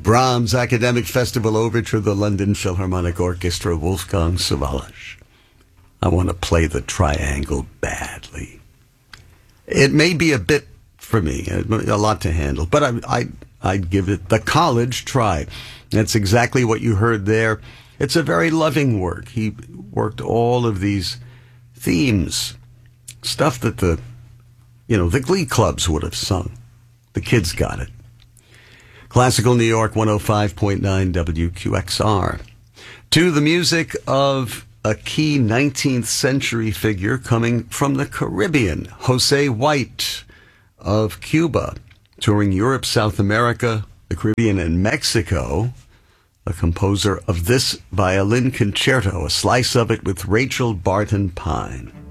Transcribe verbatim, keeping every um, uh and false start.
Brahms Academic Festival Overture, the London Philharmonic Orchestra, Wolfgang Sawallisch. I want to play the triangle badly. It may be a bit for me, a lot to handle, but I, I, I'd give it the college try. That's exactly what you heard there. It's a very loving work. He worked all of these themes, stuff that the, you know, the glee clubs would have sung. The kids got it. Classical New York, one oh five point nine W Q X R. To the music of a key nineteenth century figure coming from the Caribbean, Jose White of Cuba, touring Europe, South America, the Caribbean, and Mexico, a composer of this violin concerto, a slice of it with Rachel Barton Pine.